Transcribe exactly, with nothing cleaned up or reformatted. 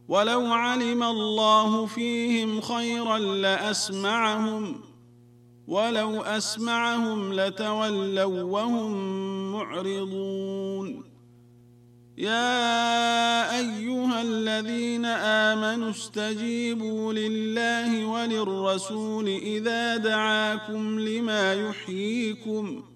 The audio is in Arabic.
ولو علم الله فيهم خيرا لأسمعهم ولو أسمعهم لتولوا وهم معرضون يا أيها الذين آمنوا استجيبوا لله وللرسول إذا دعاكم لما يحييكم